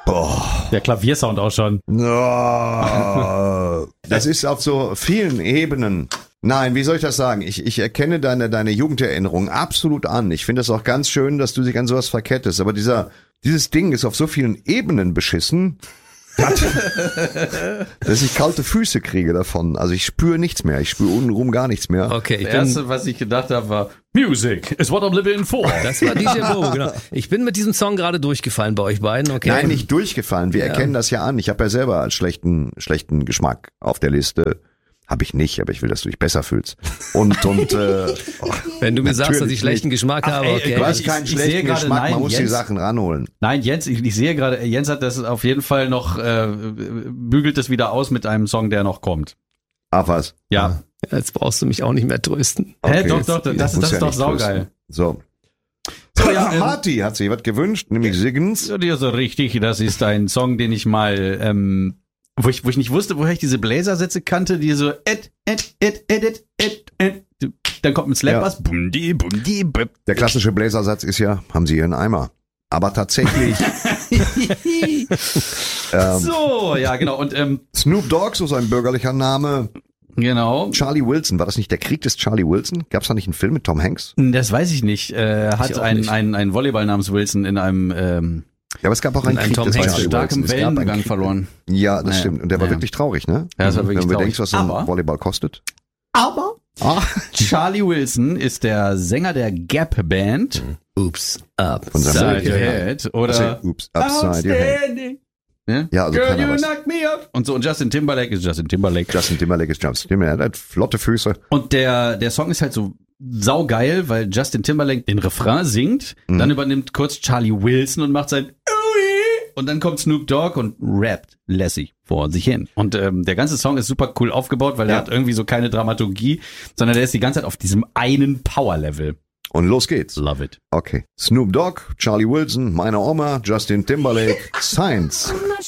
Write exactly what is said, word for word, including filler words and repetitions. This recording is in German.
Oh. Der Klaviersound auch schon. Oh. Das ist auf so vielen Ebenen. Nein, wie soll ich das sagen? Ich, ich erkenne deine, deine Jugenderinnerung absolut an. Ich finde es auch ganz schön, dass du dich an sowas verkettest. Aber dieser, dieses Ding ist auf so vielen Ebenen beschissen, dass ich kalte Füße kriege davon. Also ich spüre nichts mehr. Ich spüre untenrum gar nichts mehr. Okay, ich Das bin, erste, was ich gedacht habe, war Music is what I'm living for. das war D J Bobo, genau. Ich bin mit diesem Song gerade durchgefallen bei euch beiden, okay? Nein, nicht durchgefallen. Wir Ja. erkennen das ja an. Ich habe ja selber als schlechten, schlechten Geschmack auf der Liste. Habe ich nicht, aber ich will, dass du dich besser fühlst. Und, und, äh, Wenn du mir sagst, dass ich natürlich schlechten nicht. Geschmack Ach, habe, ey, okay. Du hast Ich- keinen ich sehe schlechten gerade, Geschmack, nein, man muss die Jens- Sachen ranholen. Nein, Jens, ich, ich sehe gerade, Jens hat das auf jeden Fall noch, äh, bügelt es wieder aus mit einem Song, der noch kommt. Ach was? Ja. Jetzt brauchst du mich auch nicht mehr trösten. Hä, Okay, doch, jetzt- doch, das, ich das muss ist ja doch nicht saugeil. trösten. So. So, ja, ähm, Marty hat sich was gewünscht, nämlich Siggens. Ja, dir so richtig, das ist ein Song, den ich mal, ähm, wo ich, wo ich nicht wusste, woher ich diese Bläsersätze kannte, die so, et, et, et, et, et, et, et. Dann kommt ein Slap-Bass, bumdi, bumdi, bum. Der klassische Bläsersatz ist ja, haben Sie hier einen Eimer? Aber tatsächlich, ähm, So, ja, genau, und, ähm, Snoop Dogg, so sein bürgerlicher Name, genau. Charlie Wilson, war das nicht der Krieg des Charlie Wilson? Gab es da nicht einen Film mit Tom Hanks? Das weiß ich nicht. Äh, hat Ich auch ein, nicht. ein, ein Volleyball namens Wilson in einem, ähm, Ja, aber es gab auch einen Ein Krieg Tom des Hanks Charlie starkem Wilson. Es gab einen Wellengang Krieg- verloren. Ja, das Naja. stimmt. Und der war Ja. wirklich traurig, ne? Ja, das war wirklich Wenn du traurig. denkst, was so ein Aber- Volleyball kostet. Aber Ah. Charlie Wilson ist der Sänger der Gap-Band. Ups, up. Von seinem Upside Your Head. Oder Also, ups, upside your head. Outstanding. Ja, Ja, also Girl, keiner you was. knock me out. Und so, und Justin Timberlake ist Justin Timberlake. Justin Timberlake ist Justin Timberlake. Der hat flotte Füße. Und der, der Song ist halt so saugeil, weil Justin Timberlake den Refrain singt, Mhm. dann übernimmt kurz Charlie Wilson und macht sein Ui, und dann kommt Snoop Dogg und rappt Lassie vor sich hin. Und ähm, der ganze Song ist super cool aufgebaut, weil Ja. er hat irgendwie so keine Dramaturgie, sondern der ist die ganze Zeit auf diesem einen Power-Level. Und los geht's. Love it. Okay. Snoop Dogg, Charlie Wilson, meine Oma, Justin Timberlake, Science. I'm not